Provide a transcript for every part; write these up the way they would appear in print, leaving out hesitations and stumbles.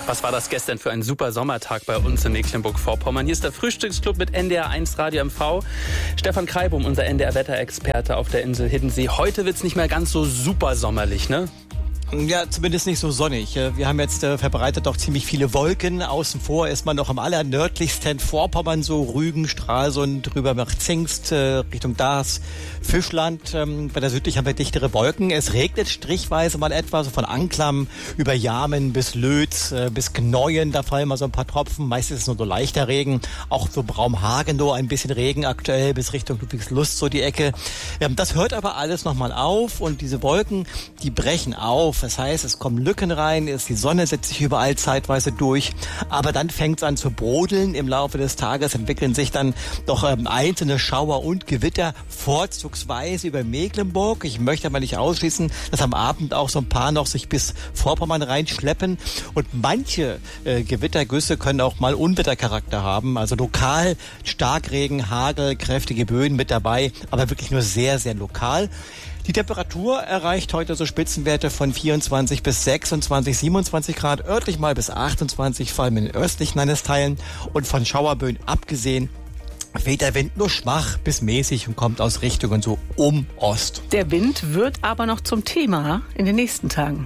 Was war das gestern für ein super Sommertag bei uns in Mecklenburg-Vorpommern? Hier ist der Frühstücksclub mit NDR1 Radio MV. Stefan Kreibum, unser NDR-Wetterexperte auf der Insel Hiddensee. Heute wird's nicht mehr ganz so super sommerlich, ne? Ja, zumindest nicht so sonnig. Wir haben jetzt verbreitet doch ziemlich viele Wolken. Außen vor ist man noch am allernördlichsten Vorpommern, so Rügen, Stralsund, rüber nach Zingst, Richtung Dars, Fischland. Bei der südlich haben wir dichtere Wolken. Es regnet strichweise mal etwa, so von Anklam über Jamen bis Lötz, bis Gneuen. Da fallen mal so ein paar Tropfen. Meistens ist es nur so leichter Regen. Auch so im Raum Hagenow ein bisschen Regen aktuell bis Richtung Ludwigslust, so die Ecke. Das hört aber alles nochmal auf und diese Wolken, die brechen auf. Das heißt, es kommen Lücken rein, die Sonne setzt sich überall zeitweise durch, aber dann fängt es an zu brodeln. Im Laufe des Tages entwickeln sich dann doch einzelne Schauer und Gewitter, vorzugsweise über Mecklenburg. Ich möchte aber nicht ausschließen, dass am Abend auch so ein paar noch sich bis Vorpommern reinschleppen. Und manche Gewittergüsse können auch mal Unwettercharakter haben, also lokal Starkregen, Hagel, kräftige Böen mit dabei, aber wirklich nur sehr, sehr lokal. Die Temperatur erreicht heute so Spitzenwerte von 24 bis 26, 27 Grad, örtlich mal bis 28, vor allem in den östlichen Landesteilen. Und von Schauerböen abgesehen weht der Wind nur schwach bis mäßig und kommt aus Richtungen so um Ost. Der Wind wird aber noch zum Thema in den nächsten Tagen.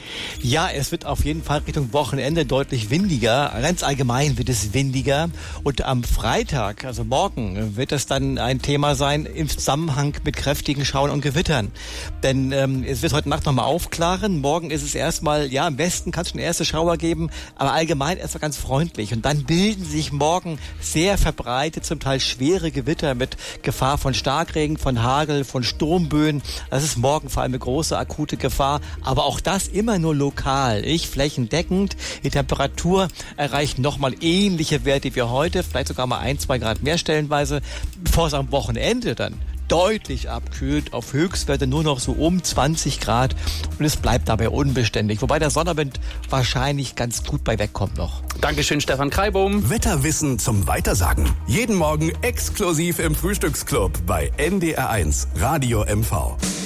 Ja, es wird auf jeden Fall Richtung Wochenende deutlich windiger. Ganz allgemein wird es windiger. Und am Freitag, also morgen, wird es dann ein Thema sein im Zusammenhang mit kräftigen Schauern und Gewittern. Denn es wird heute Nacht nochmal aufklaren. Morgen ist es erstmal, ja, im Westen kann es schon erste Schauer geben, aber allgemein erstmal ganz freundlich. Und dann bilden sich morgen sehr verbreitet, zum Teil schwere Gewitter mit Gefahr von Starkregen, von Hagel, von Sturmböen. Das ist morgen vor allem eine große, akute Gefahr. Aber auch das immer nur lokal, flächendeckend. Die Temperatur erreicht nochmal ähnliche Werte wie heute, vielleicht sogar mal 1-2 Grad mehr stellenweise, bevor es am Wochenende dann deutlich abkühlt, auf Höchstwerte nur noch so um 20 Grad und es bleibt dabei unbeständig, wobei der Sonnenwind wahrscheinlich ganz gut bei wegkommt noch. Dankeschön, Stefan Kreibum. Wetterwissen zum Weitersagen. Jeden Morgen exklusiv im Frühstücksclub bei NDR1 Radio MV.